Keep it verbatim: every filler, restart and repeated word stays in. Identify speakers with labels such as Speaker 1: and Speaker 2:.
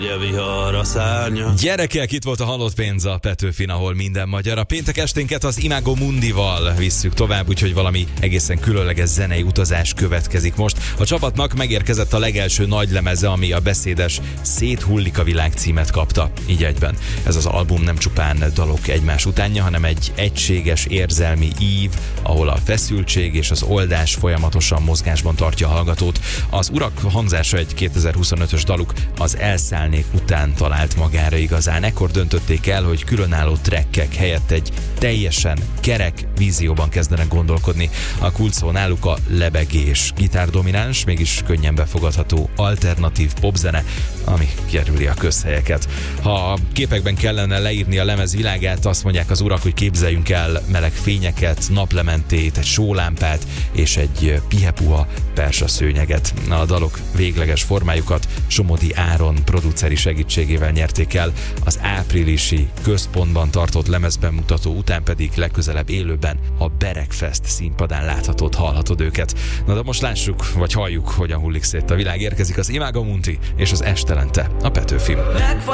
Speaker 1: Gyerekek, itt volt a Halott pénz a Petőfin, ahol minden magyar. A péntek esténket az Imago Mundival visszük tovább, úgyhogy valami egészen különleges zenei utazás következik most. A csapatnak megérkezett a legelső nagylemeze, ami a beszédes Széthullik a világ címet kapta. Így egyben. Ez az album nem csupán dalok egymás utánja, hanem egy egységes érzelmi ív, ahol a feszültség és az oldás folyamatosan mozgásban tartja a hallgatót. Az Urak hangzása egy kétezer-huszonötös daluk, az Elszállnék után talált magára igazán. Ekkor döntötték el, hogy különálló trekkek helyett egy teljesen kerek vízióban kezdenek gondolkodni. A kult szó náluk a lebegés. Gitárdomináns, mégis könnyen befogadható alternatív popzene, ami kerüli a közhelyeket. Ha a képekben kellene leírni a lemez világát, azt mondják az Urak, hogy képzeljünk el meleg fényeket, naplementét, egy sólámpát és egy pihepuha persa szőnyeget. A dalok végleges formájukat Somodi Áron produceri segítségével nyerték el. Az áprilisi központban tartott lemezbemutató után pedig legközelebb élőben a Berekfest színpadán láthatod, hallhatod őket. Na de most lássuk, vagy halljuk, hogyan hullik szét a világ. Érkezik az Imago Mundi és az Estelente a Petőfin.